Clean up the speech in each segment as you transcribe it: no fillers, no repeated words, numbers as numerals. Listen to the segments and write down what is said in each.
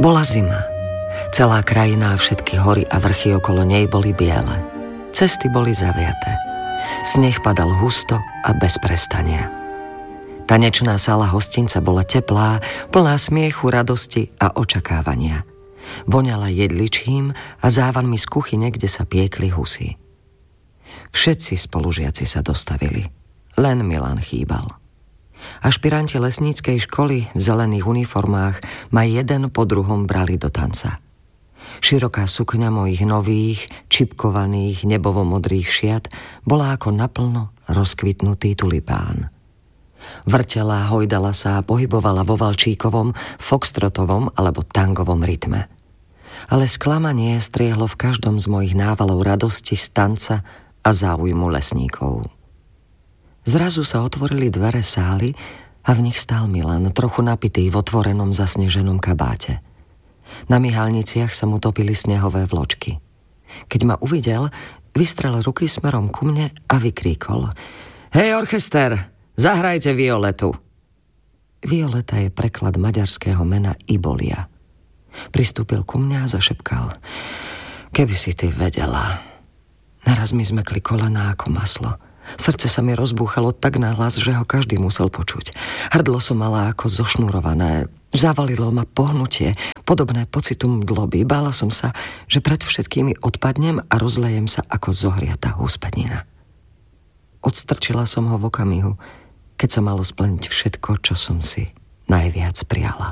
Bola zima. Celá krajina a všetky hory a vrchy okolo nej boli biele. Cesty boli zaviaté. Sneh padal husto a bez prestania. Tanečná sála hostinca bola teplá, plná smiechu, radosti a očakávania. Voňala jedličím a závanmi z kuchyne, kde sa piekli husy. Všetci spolužiaci sa dostavili. Len Milan chýbal. Ašpiranti lesníckej školy v zelených uniformách ma jeden po druhom brali do tanca. Široká sukňa mojich nových, čipkovaných, nebovo-modrých šiat bola ako naplno rozkvitnutý tulipán. Vrtela, hojdala sa a pohybovala vo valčíkovom, foxtrotovom alebo tangovom rytme. Ale sklamanie striehlo v každom z mojich návalov radosti z tanca a záujmu lesníkov. Zrazu sa otvorili dvere sály a v nich stál Milan, trochu napitý v otvorenom zasneženom kabáte. Na myhalniciach sa mu topili snehové vločky. Keď ma uvidel, vystrel ruky smerom ku mne a vykríkol: Hej, orchester, zahrajte Violetu. Violeta je preklad maďarského mena Ibolia. Pristúpil ku mňa a zašepkal: Keby si ty vedela. Naraz mi zmekli kolená ako maslo. Srdce sa mi rozbúchalo tak nahlas, že ho každý musel počuť. Hrdlo som mala ako zošnurované. Zavalilo ma pohnutie, podobné pocitu mdloby. Bála som sa, že pred všetkými odpadnem a rozlejem sa ako zohriatá húspenina. Odstrčila som ho v okamihu, keď sa malo splniť všetko, čo som si najviac priala.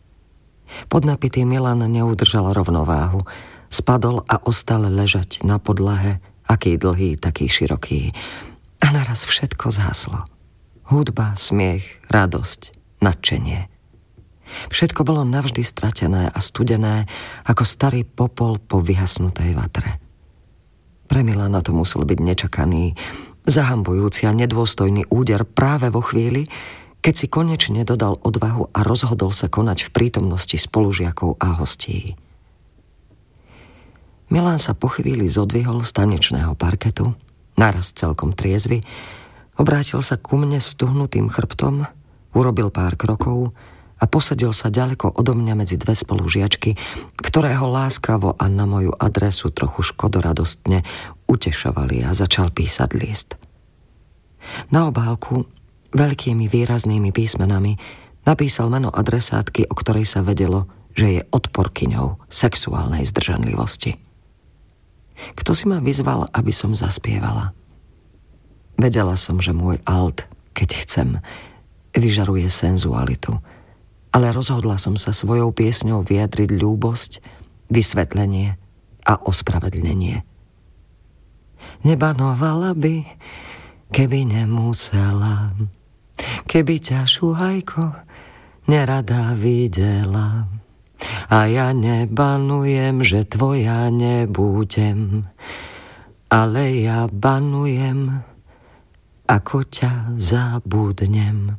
Podnapitý Milan neudržal rovnováhu. Spadol a ostal ležať na podlahe, aký dlhý, taký široký. A naraz všetko zhaslo. Hudba, smiech, radosť, nadšenie. Všetko bolo navždy stratené a studené, ako starý popol po vyhasnutej vatre. Pre Milana to musel byť nečakaný, zahambujúci a nedôstojný úder práve vo chvíli, keď si konečne dodal odvahu a rozhodol sa konať v prítomnosti spolužiakov a hostí. Milan sa po chvíli zodvihol z tanečného parketu, naraz celkom triezvy, obrátil sa ku mne stuhnutým chrbtom, urobil pár krokov a posadil sa ďaleko odo mňa medzi dve spolužiačky, ktoré ho láskavo a na moju adresu trochu škodoradostne utešovali, a začal písať list. Na obálku veľkými výraznými písmenami napísal meno adresátky, o ktorej sa vedelo, že je odporkyňou sexuálnej zdržanlivosti. Kto si ma vyzval, aby som zaspievala? Vedela som, že môj alt, keď chcem, vyžaruje senzualitu, ale rozhodla som sa svojou piesňou vyjadriť ľúbosť, vysvetlenie a ospravedlnenie. Nebanovala by, keby nemusela, keby ťa, šuhajko, nerada videla. A ja nebanujem, že tvoja nebudem, ale ja banujem, ako ťa zabudnem.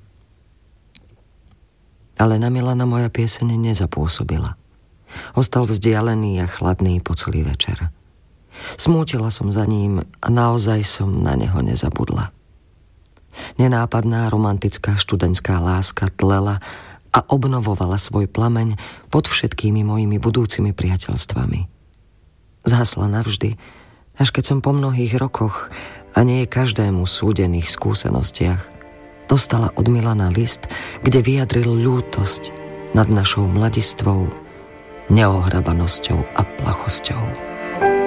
Ale na Milana moja pieseň nezapôsobila. Ostal vzdialený a chladný po celý večer. Smútila som za ním a naozaj som na neho nezabudla. Nenápadná romantická študentská láska tlela a obnovovala svoj plameň pod všetkými mojimi budúcimi priateľstvami. Zhasla navždy, až keď som po mnohých rokoch a nie každému súdených skúsenostiach dostala od Milana list, kde vyjadril ľútosť nad našou mladistvou, neohrabanosťou a plachosťou.